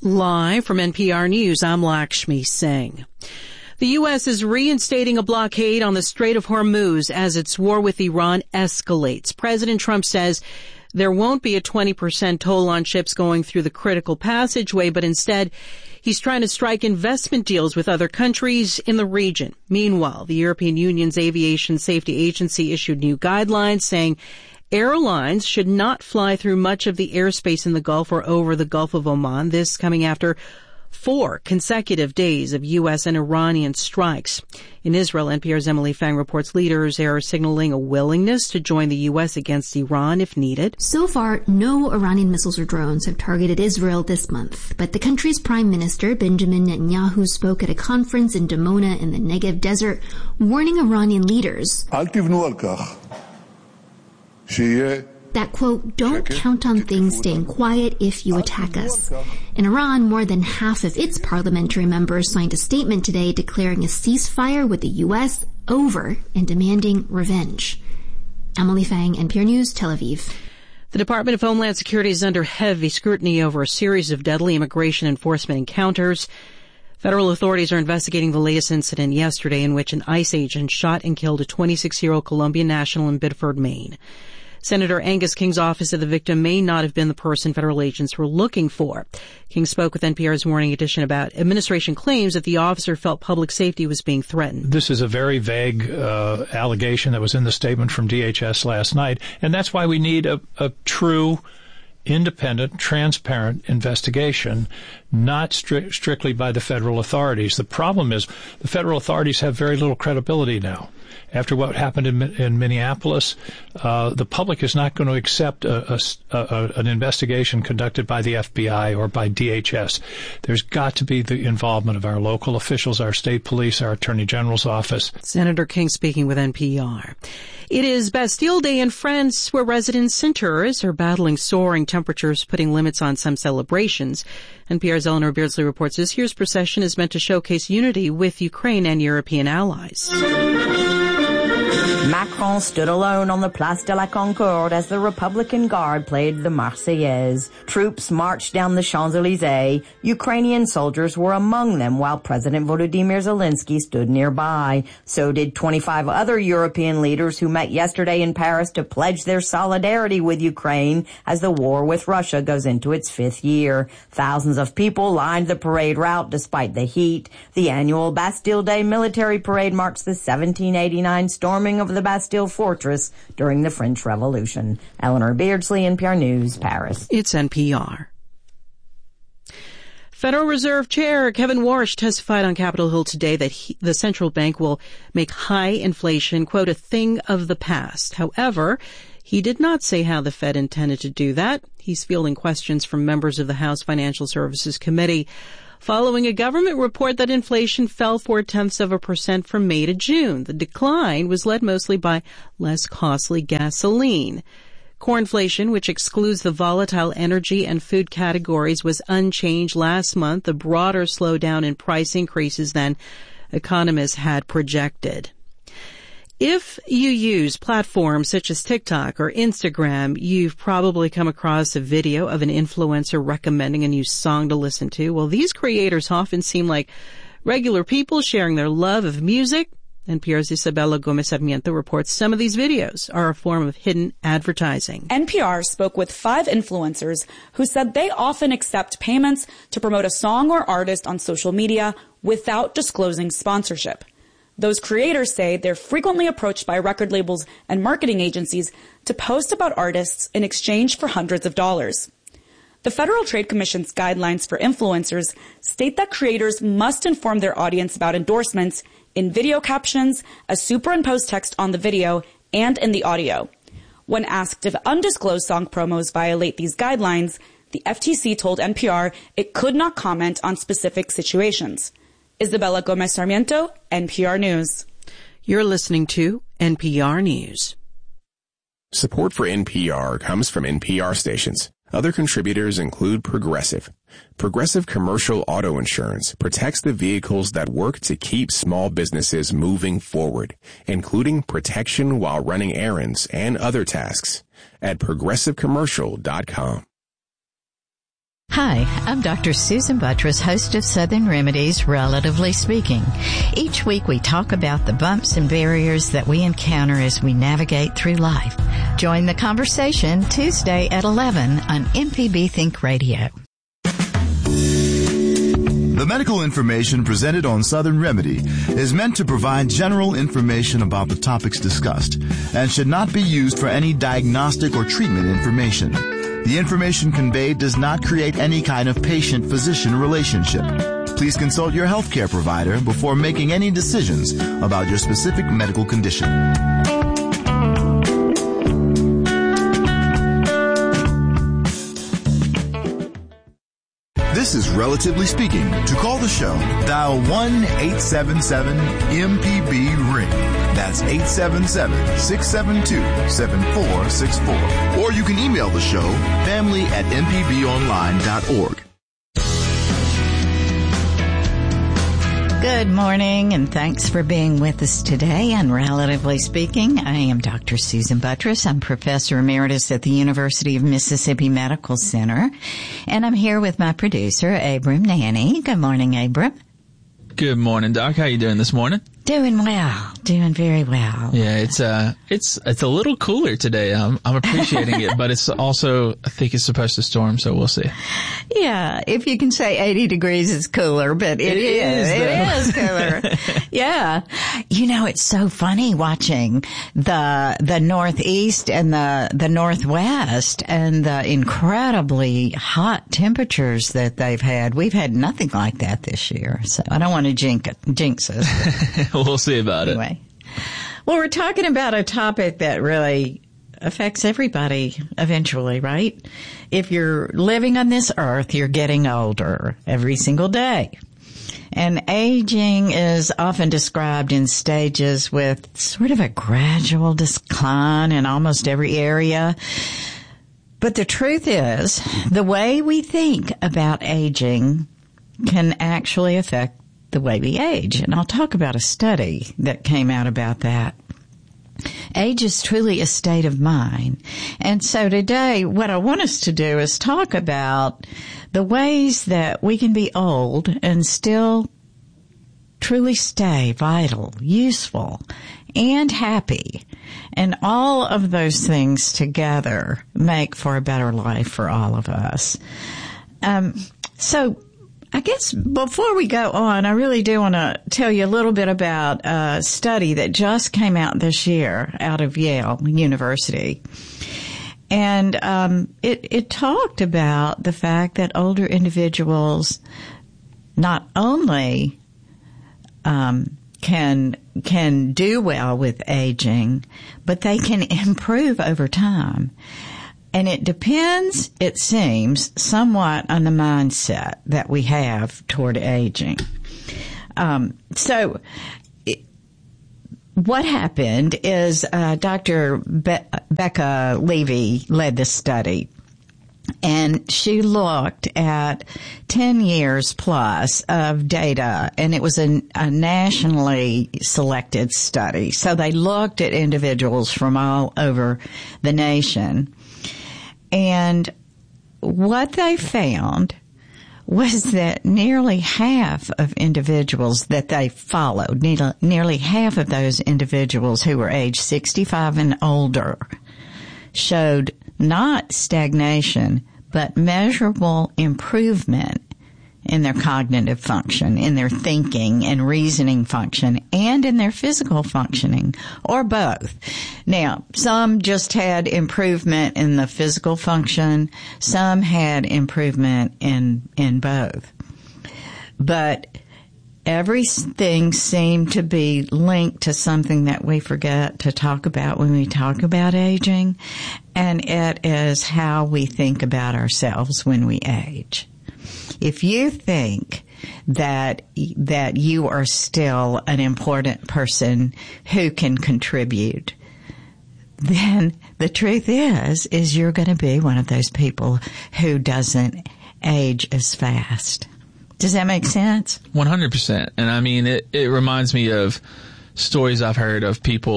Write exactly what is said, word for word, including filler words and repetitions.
Live from N P R News, I'm Lakshmi Singh. The U S is reinstating a blockade on the Strait of Hormuz as its war with Iran escalates. President Trump says there won't be a twenty percent toll on ships going through the critical passageway, but instead he's trying to strike investment deals with other countries in the region. Meanwhile, the European Union's Aviation Safety Agency issued new guidelines saying airlines should not fly through much of the airspace in the Gulf or over the Gulf of Oman. This coming after four consecutive days of U S and Iranian strikes. In Israel, N P R's Emily Fang reports leaders are signaling a willingness to join the U S against Iran if needed. So far, no Iranian missiles or drones have targeted Israel this month. But the country's prime minister, Benjamin Netanyahu, spoke at a conference in Dimona in the Negev desert, warning Iranian leaders that, quote, don't count on things staying quiet if you attack us. In Iran, more than half of its parliamentary members signed a statement today declaring a ceasefire with the U S over and demanding revenge. Emily Fang, N P R News, Tel Aviv. The Department of Homeland Security is under heavy scrutiny over a series of deadly immigration enforcement encounters. Federal authorities are investigating the latest incident yesterday in which an ICE agent shot and killed a twenty-six-year-old Colombian national in Biddeford, Maine. Senator Angus King's office of the victim may not have been the person federal agents were looking for. King spoke with N P R's Morning Edition about administration claims that the officer felt public safety was being threatened. This is a very vague uh, allegation that was in the statement from D H S last night, and that's why we need a, a true, independent, transparent investigation, not stri- strictly by the federal authorities. The problem is the federal authorities have very little credibility now. After what happened in, in Minneapolis, uh, the public is not going to accept a, a, a, an investigation conducted by the F B I or by D H S. There's got to be the involvement of our local officials, our state police, our Attorney General's office. Senator King speaking with N P R. It is Bastille Day in France, where residents and tourists are battling soaring temperatures, putting limits on some celebrations. N P R's Eleanor Beardsley reports this year's procession is meant to showcase unity with Ukraine and European allies. Macron stood alone on the Place de la Concorde as the Republican Guard played the Marseillaise. Troops marched down the Champs-Élysées. Ukrainian soldiers were among them while President Volodymyr Zelensky stood nearby. So did twenty-five other European leaders who met yesterday in Paris to pledge their solidarity with Ukraine as the war with Russia goes into its fifth year. Thousands of people lined the parade route despite the heat. The annual Bastille Day military parade marks the seventeen eighty-nine storming of the Bastille Fortress during the French Revolution. Eleanor Beardsley, N P R News, Paris. It's N P R. Federal Reserve Chair Kevin Warsh testified on Capitol Hill today that he, the central bank will make high inflation, quote, a thing of the past. However, he did not say how the Fed intended to do that. He's fielding questions from members of the House Financial Services Committee following a government report that inflation fell four-tenths of a percent from May to June. The decline was led mostly by less costly gasoline. Core inflation, which excludes the volatile energy and food categories, was unchanged last month, a broader slowdown in price increases than economists had projected. If you use platforms such as TikTok or Instagram, you've probably come across a video of an influencer recommending a new song to listen to. Well, these creators often seem like regular people sharing their love of music. N P R's Isabella Gomez Sarmiento reports some of these videos are a form of hidden advertising. N P R spoke with five influencers who said they often accept payments to promote a song or artist on social media without disclosing sponsorship. Those creators say they're frequently approached by record labels and marketing agencies to post about artists in exchange for hundreds of dollars. The Federal Trade Commission's guidelines for influencers state that creators must inform their audience about endorsements in video captions, a superimposed text on the video, and in the audio. When asked if undisclosed song promos violate these guidelines, the F T C told N P R it could not comment on specific situations. Isabella Gomez Sarmiento, N P R News. You're listening to N P R News. Support for N P R comes from N P R stations. Other contributors include Progressive. Progressive Commercial Auto Insurance protects the vehicles that work to keep small businesses moving forward, including protection while running errands and other tasks at progressive commercial dot com. Hi, I'm Doctor Susan Buttress, host of Southern Remedies, Relatively Speaking. Each week we talk about the bumps and barriers that we encounter as we navigate through life. Join the conversation Tuesday at eleven on M P B Think Radio. The medical information presented on Southern Remedy is meant to provide general information about the topics discussed and should not be used for any diagnostic or treatment information. The information conveyed does not create any kind of patient-physician relationship. Please consult your healthcare provider before making any decisions about your specific medical condition. This is Relatively Speaking. To call the show, dial one eight seven seven M P B ring. That's eight seven seven, six seven two, seven four six four. Or you can email the show, family at m p b online dot org. Good morning, and thanks for being with us today on Relatively Speaking. I am Doctor Susan Buttress. I'm Professor Emeritus at the University of Mississippi Medical Center, and I'm here with my producer, Abram Nanny. Good morning, Abram. Good morning, Doc. How you doing this morning? Doing well. Doing very well. Yeah, it's uh, it's it's a little cooler today. I'm I'm appreciating it, but it's also, I think it's supposed to storm, so we'll see. Yeah, if you can say eighty degrees is cooler, but it, it is. is it is cooler. Yeah. You know, it's so funny watching the the Northeast and the the Northwest and the incredibly hot temperatures that they've had. We've had nothing like that this year, so I don't want to jinx it, jinx us. We'll see about anyway. it. Well, we're talking about a topic that really affects everybody eventually, right? If you're living on this earth, you're getting older every single day. And aging is often described in stages with sort of a gradual decline in almost every area. But the truth is, the way we think about aging can actually affect the way we age. And I'll talk about a study that came out about that. Age is truly a state of mind. And so today, what I want us to do is talk about the ways that we can be old and still truly stay vital, useful, and happy. And all of those things together make for a better life for all of us. Um, so, I guess before we go on, I really do want to tell you a little bit about a study that just came out this year out of Yale University. And um, it, it talked about the fact that older individuals not only um, can can do well with aging, but they can improve over time. And it depends, it seems, somewhat on the mindset that we have toward aging. Um, so it, what happened is uh, Doctor Be- Becca Levy led this study. And she looked at ten years plus of data, and it was a, a nationally selected study. So they looked at individuals from all over the nation. And what they found was that nearly half of individuals that they followed, nearly half of those individuals who were age sixty-five and older, showed not stagnation, but measurable improvement in their cognitive function, in their thinking and reasoning function, and in their physical functioning, or both. Now, some just had improvement in the physical function, some had improvement in, in both. But everything seemed to be linked to something that we forget to talk about when we talk about aging, and it is how we think about ourselves when we age. If you think that that you are still an important person who can contribute, then the truth is, is you're going to be one of those people who doesn't age as fast. Does that make sense? one hundred percent. And I mean, it, it reminds me of stories I've heard of people